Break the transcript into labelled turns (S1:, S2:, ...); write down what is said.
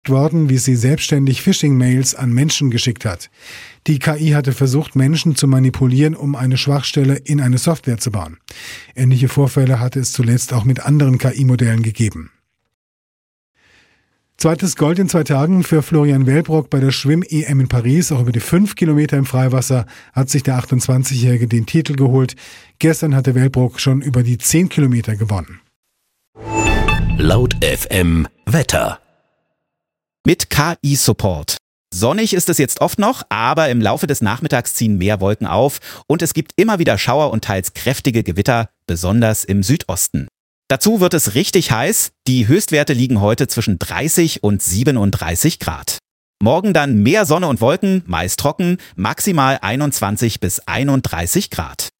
S1: worden, wie sie selbstständig Phishing-Mails an Menschen geschickt hat. Die KI hatte versucht, Menschen zu manipulieren, um eine Schwachstelle in eine Software zu bauen. Ähnliche Vorfälle hatte es zuletzt auch mit anderen KI-Modellen gegeben. Zweites Gold in 2 Tagen für Florian Wellbrock bei der Schwimm-EM in Paris. Auch über die 5 Kilometer im Freiwasser hat sich der 28-Jährige den Titel geholt. Gestern hatte Wellbrock schon über die 10 Kilometer gewonnen.
S2: Laut FM Wetter.
S3: Mit KI-Support. Sonnig ist es jetzt oft noch, aber im Laufe des Nachmittags ziehen mehr Wolken auf und es gibt immer wieder Schauer und teils kräftige Gewitter, besonders im Südosten. Dazu wird es richtig heiß. Die Höchstwerte liegen heute zwischen 30 und 37 Grad. Morgen dann mehr Sonne und Wolken, meist trocken, maximal 21 bis 31 Grad.